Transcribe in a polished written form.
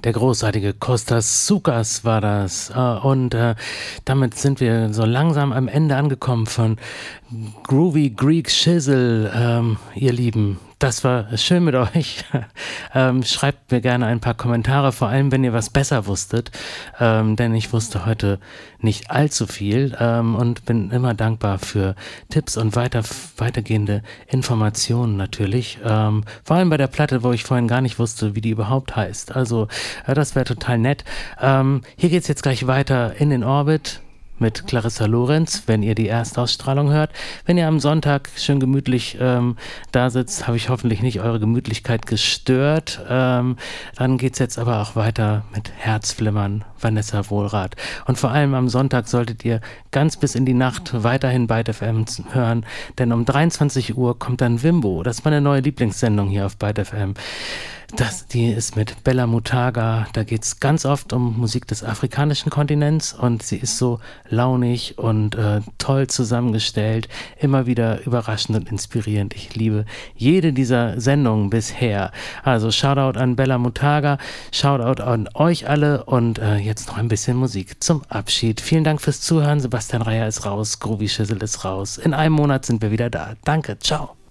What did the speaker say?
Der großartige Kostas Soukas war das. Damit sind wir so langsam am Ende angekommen von Groovy Greek Shizzle, ihr Lieben. Das war schön mit euch. Schreibt mir gerne ein paar Kommentare, vor allem wenn ihr was besser wusstet, denn ich wusste heute nicht allzu viel und bin immer dankbar für Tipps und weitergehende Informationen natürlich. Vor allem bei der Platte, wo ich vorhin gar nicht wusste, wie die überhaupt heißt. Also das wäre total nett. Hier geht's jetzt gleich weiter in den Orbit mit Clarissa Lorenz, wenn ihr die Erstausstrahlung hört. Wenn ihr am Sonntag schön gemütlich da sitzt, habe ich hoffentlich nicht eure Gemütlichkeit gestört. Dann geht's jetzt aber auch weiter mit Herzflimmern, Vanessa Wohlrath. Und vor allem am Sonntag solltet ihr ganz bis in die Nacht weiterhin Byte FM hören, denn um 23 Uhr kommt dann Wimbo. Das ist meine neue Lieblingssendung hier auf Byte FM. Die ist mit Bella Mutaga, da geht es ganz oft um Musik des afrikanischen Kontinents und sie ist so launig und toll zusammengestellt, immer wieder überraschend und inspirierend. Ich liebe jede dieser Sendungen bisher. Also Shoutout an Bella Mutaga, Shoutout an euch alle und jetzt noch ein bisschen Musik zum Abschied. Vielen Dank fürs Zuhören, Sebastian Reier ist raus, Groovy Shizzle ist raus. In einem Monat sind wir wieder da. Danke, ciao.